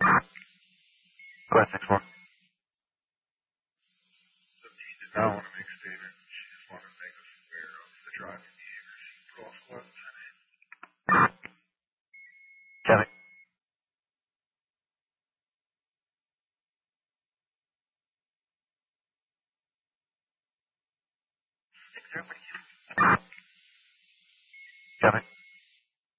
Go ahead, 6-4. So she did not want to make a statement. She just wanted to make us aware of the driving behavior she also wasn't finished. 7. Six, everybody. 7.